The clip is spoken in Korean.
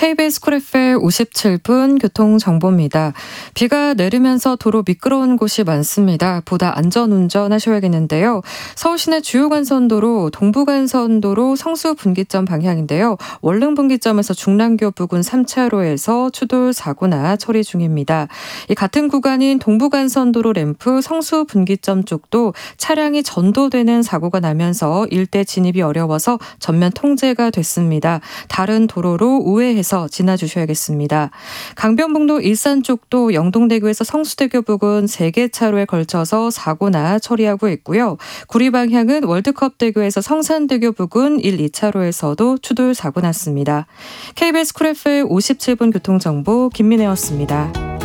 KBS 쿨 FM 57분 교통정보입니다. 비가 내리면서 도로 미끄러운 곳이 많습니다. 보다 안전운전 하셔야겠는데요. 서울시내 주요 간선도로 동부간선도로 성수분기점 방향인데요. 월릉분기점에서 중랑교 부근 3차로에서 추돌 사고나 처리 중입니다. 이 같은 구간인 동부간선도로 램프 성수분기점 쪽도 차량이 전도되는 사고가 나면서 일대 진입이 어려워서 전면 통제가 됐습니다. 다른 도로로 우회해서 지나주셔야겠습니다. 강변북로 일산 쪽도 영동대교에서 성수대교 부근 3개 차로에 걸쳐서 사고나 처리하고 있고요. 구리 방향은 월드컵대교에서 성산대교 부근 1, 2차로에서도 추돌 사고 났습니다. KBS 쿨 FM 57분 교통정보 김민혜였습니다.